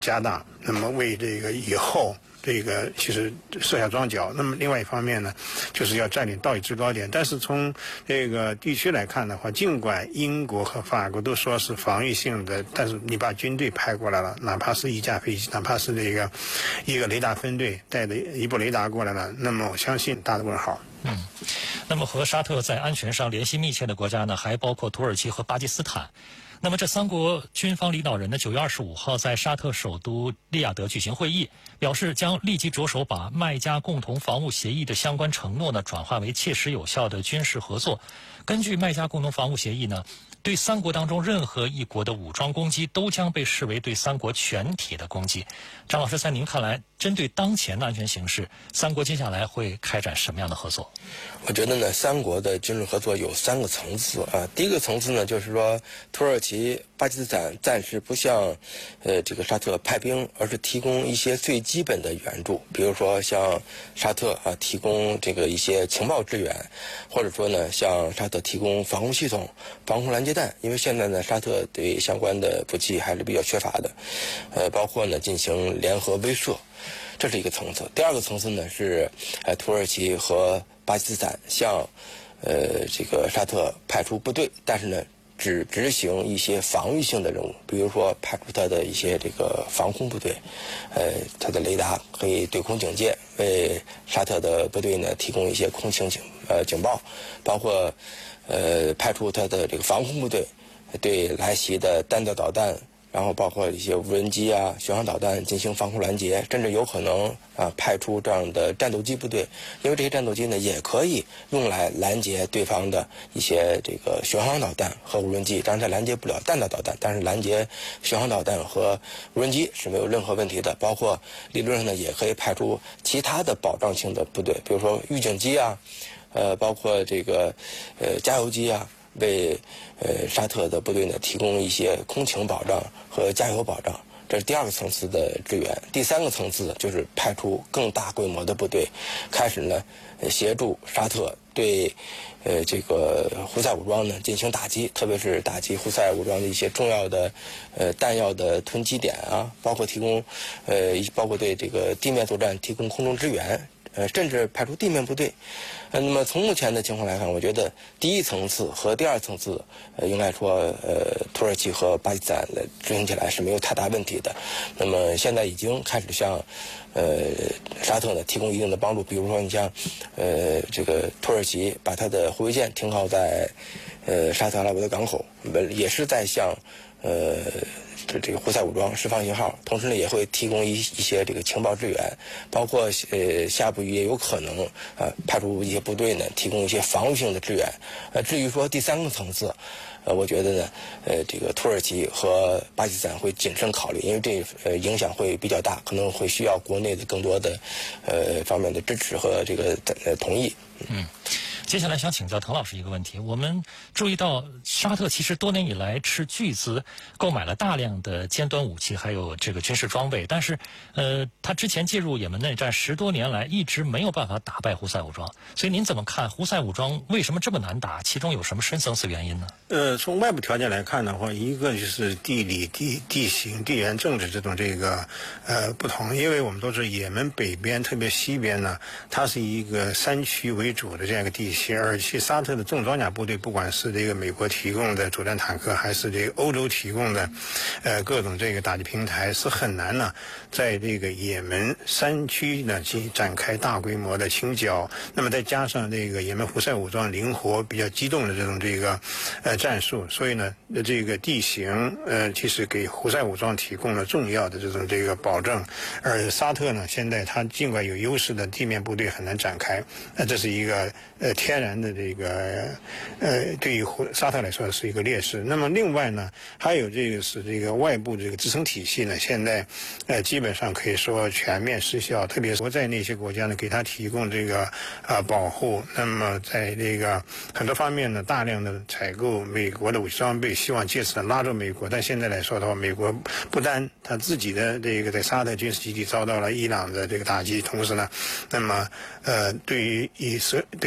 加大，那么为这个以后这个其实设下庄脚。那么另外一方面呢，就是要占领道义制高点。但是从这个地区来看的话，尽管英国和法国都说是防御性的，但是你把军队派过来了，哪怕是一架飞机，哪怕是这个一个雷达分队带着一部雷达过来了，那么我相信大的问号。 那么和沙特在安全上联系密切的国家呢，还包括土耳其和巴基斯坦。那么这三国军方领导人呢，9月25号在沙特首都利雅得举行会议，表示将立即着手把麦加共同防务协议的相关承诺呢转化为切实有效的军事合作。根据麦加共同防务协议呢，对三国当中任何一国的武装攻击都将被视为对三国全体的攻击。张老师，在您看来，针对当前的安全形势，三国接下来会开展什么样的合作？ 我觉得呢，三国的军事合作有3个层次啊。第一个层次呢，就是说土耳其、巴基斯坦暂时不向这个沙特派兵，而是提供一些最基本的援助，比如说向沙特提供这个一些情报支援，或者说呢向沙特提供防空系统、防空拦截弹，因为现在呢沙特对相关的武器还是比较缺乏的，包括呢进行联合威慑。这是一个层次。第二个层次呢是土耳其和巴基斯坦向这个沙特派出部队，但是呢只执行一些防御性的任务，比如说派出他的一些这个防空部队，他的雷达可以对空警戒，为沙特的部队呢提供一些空情警报，包括派出他的这个防空部队对来袭的弹道导弹，然后包括一些无人机啊、巡航导弹进行防空拦截，甚至有可能派出这样的战斗机部队，因为这些战斗机呢也可以用来拦截对方的一些这个巡航导弹和无人机。当然它拦截不了弹道导弹，但是拦截巡航导弹和无人机是没有任何问题的。包括理论上呢也可以派出其他的保障性的部队，比如说预警机啊，包括这个加油机啊，为沙特的部队呢提供一些空情保障和加油保障。这是第二个层次的支援。第三个层次就是派出更大规模的部队，开始呢协助沙特对这个胡塞武装呢进行打击，特别是打击胡塞武装的一些重要的弹药的囤积点啊，包括提供包括对这个地面作战提供空中支援，甚至派出地面部队。那么从目前的情况来看，我觉得第一层次和第二层次应该说土耳其和巴基斯坦执行起来是没有太大问题的。那么现在已经开始向沙特呢提供一定的帮助，比如说你像这个土耳其把它的护卫舰停靠在沙特阿拉伯的港口，也是在向这个胡塞武装释放信号，同时呢也会提供一些这个情报支援，包括下一步也有可能派出一些部队呢提供一些防御性的支援。至于说第三个层次，我觉得呢这个土耳其和巴基斯坦会谨慎考虑，因为这影响会比较大，可能会需要国内的更多的方面的支持和这个同意。 接下来想请教滕老师一个问题，我们注意到沙特其实多年以来斥巨资购买了大量的尖端武器，还有这个军事装备，但是他之前介入也门内战10多年来一直没有办法打败胡塞武装，所以您怎么看胡塞武装为什么这么难打？其中有什么深层次原因呢？ 从外部条件来看的话，一个就是地理、地形、地缘政治这种这个不同，因为我们都知道也门北边特别西边呢，它是一个山区为主的这样一个地形，而且沙特的重装甲部队，不管是这个美国提供的主战坦克，还是这个欧洲提供的各种这个打击平台，是很难呢在这个也门山区呢去展开大规模的清剿。那么再加上这个也门胡塞武装灵活、比较机动的这种这个战术，所以呢这个地形其实给胡塞武装提供了重要的这种这个保证。而沙特呢现在它尽管有优势的地面部队很难展开，这是一个天然的这个对于沙特来说是一个劣势。那么另外呢还有这个是这个外部这个支撑体系呢现在基本上可以说全面失效，特别是在那些国家呢给他提供这个保护。那么在这个很多方面呢大量的采购美国的武器装备，希望借此呢拉住美国。但现在来说的话，美国不单他自己的这个在沙特军事基地遭到了伊朗的这个打击，同时呢那么对于伊朗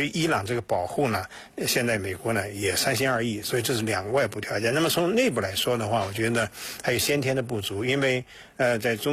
讲这个保护呢，现在美国呢也三心二意，所以这是两个外部条件。那么从内部来说的话，我觉得还有先天的不足，因为在中